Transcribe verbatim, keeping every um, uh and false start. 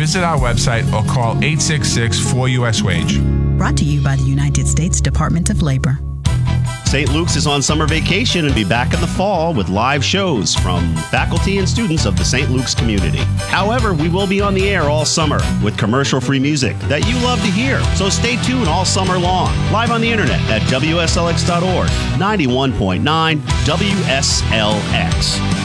visit our website or call eight six six four U S Wage. Brought to you by the United States Department of Labor. Saint Luke's is on summer vacation and will be back in the fall with live shows from faculty and students of the Saint Luke's community. However, we will be on the air all summer with commercial-free music that you love to hear. So stay tuned all summer long. Live on the internet at W S L X dot org, ninety-one point nine W S L X.